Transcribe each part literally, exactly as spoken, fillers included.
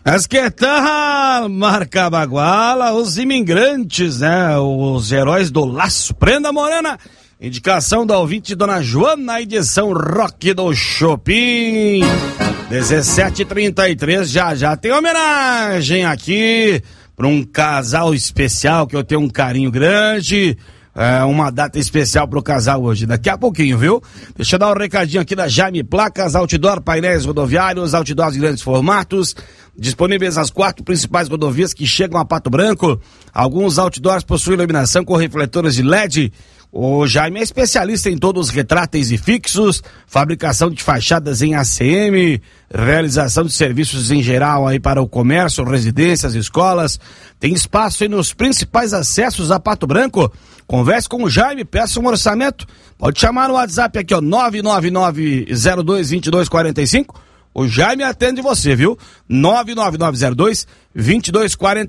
As que tal, Marca Baguala, os imigrantes, né? Os heróis do laço. Prenda Morena, indicação da ouvinte Dona Joana, edição rock do Chopin. dezessete e trinta e três, já já tem homenagem aqui para um casal especial que eu tenho um carinho grande. É uma data especial pro casal hoje, daqui a pouquinho, viu? Deixa eu dar um recadinho aqui da Jaime Placas, outdoor, painéis rodoviários, outdoors de grandes formatos, disponíveis nas quatro principais rodovias que chegam a Pato Branco. Alguns outdoors possuem iluminação com refletores de L E D. O Jaime é especialista em todos os retráteis e fixos, fabricação de fachadas em A C M, realização de serviços em geral aí para o comércio, residências, escolas. Tem espaço aí nos principais acessos a Pato Branco. Converse com o Jaime, peça um orçamento. Pode chamar no WhatsApp aqui, ó, nove nove nove zero dois dois dois quatro cinco. O Jaime atende você, viu? nove nove nove zero dois dois dois quatro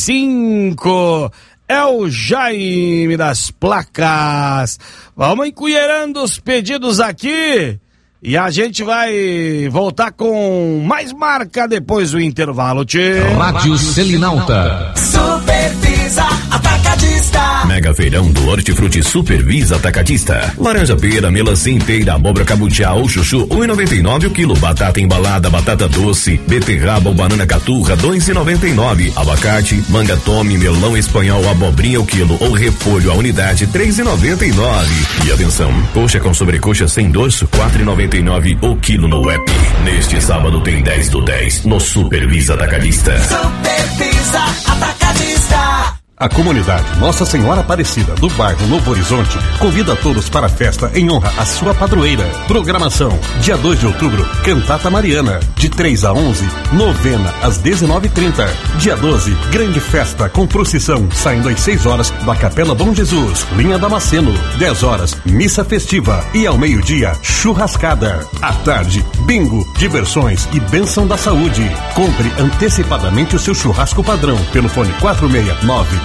cinco. É o Jaime das Placas. Vamos encolherando os pedidos aqui e a gente vai voltar com mais marca depois do intervalo, tchê. Rádio Selinalta. Supervisa Atacadista. Mega feirão do Hortifruti Supervisa Atacadista. Laranja pera, melancia inteira, abóbora cabuchá ou chuchu, um e noventa e nove o quilo. Batata embalada, batata doce, beterraba ou banana caturra, dois e noventa e nove. Abacate, manga tome, melão espanhol, abobrinha o quilo ou repolho a unidade, três e noventa e nove. E atenção, coxa com sobrecoxa sem dorso, quatro e noventa e nove o quilo no app. Neste sábado tem dez do dez no Supervisa Atacadista. Supervisa Atacadista. A comunidade Nossa Senhora Aparecida do bairro Novo Horizonte convida a todos para a festa em honra à sua padroeira. Programação: dia dois de outubro, Cantata Mariana, de três a onze, novena às dezenove e trinta. Dia doze, grande festa com procissão, saindo às seis horas da Capela Bom Jesus, linha Damasceno. dez horas, missa festiva e ao meio-dia, churrascada. À tarde, bingo, diversões e bênção da saúde. Compre antecipadamente o seu churrasco padrão pelo fone quatro seis nove